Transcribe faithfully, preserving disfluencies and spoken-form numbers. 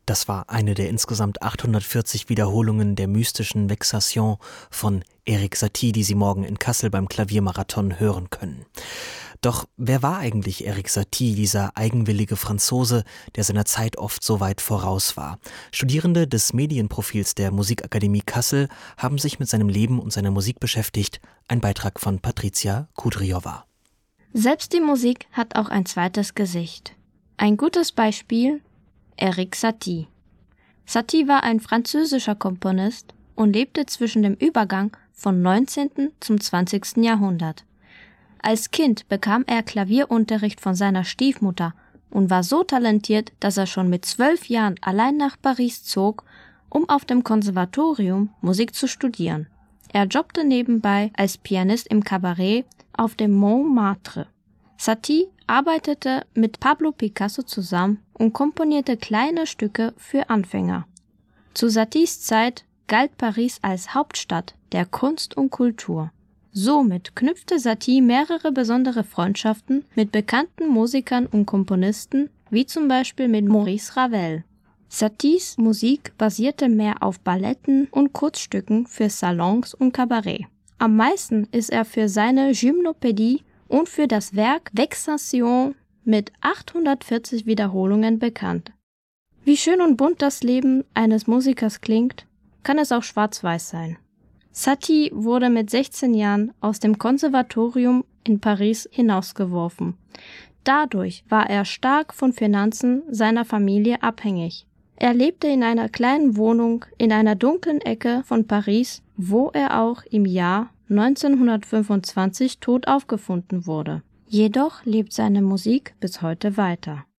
Das war eine der insgesamt achthundertvierzig Wiederholungen der mystischen Vexation von Erik Satie, die Sie morgen in Kassel beim Klaviermarathon hören können. Doch wer war eigentlich Erik Satie, dieser eigenwillige Franzose, der seiner Zeit oft so weit voraus war? Studierende des Medienprofils der Musikakademie Kassel haben sich mit seinem Leben und seiner Musik beschäftigt. Ein Beitrag von Patricia Kudryova. Selbst die Musik hat auch ein zweites Gesicht. Ein gutes Beispiel: Erik Satie. Satie war ein französischer Komponist und lebte zwischen dem Übergang vom neunzehnten zum zwanzigsten Jahrhundert. Als Kind bekam er Klavierunterricht von seiner Stiefmutter und war so talentiert, dass er schon mit zwölf Jahren allein nach Paris zog, um auf dem Konservatorium Musik zu studieren. Er jobbte nebenbei als Pianist im Kabarett auf dem Montmartre. Satie arbeitete mit Pablo Picasso zusammen und komponierte kleine Stücke für Anfänger. Zu Saties Zeit galt Paris als Hauptstadt der Kunst und Kultur. Somit knüpfte Satie mehrere besondere Freundschaften mit bekannten Musikern und Komponisten, wie zum Beispiel mit Maurice Ravel. Saties Musik basierte mehr auf Balletten und Kurzstücken für Salons und Kabarett. Am meisten ist er für seine Gymnopädie und für das Werk Vexation mit achthundertvierzig Wiederholungen bekannt. Wie schön und bunt das Leben eines Musikers klingt, kann es auch schwarz-weiß sein. Satie wurde mit sechzehn Jahren aus dem Konservatorium in Paris hinausgeworfen. Dadurch war er stark von Finanzen seiner Familie abhängig. Er lebte in einer kleinen Wohnung in einer dunklen Ecke von Paris, wo er auch im Jahr neunzehnhundertfünfundzwanzig tot aufgefunden wurde. Jedoch lebt seine Musik bis heute weiter.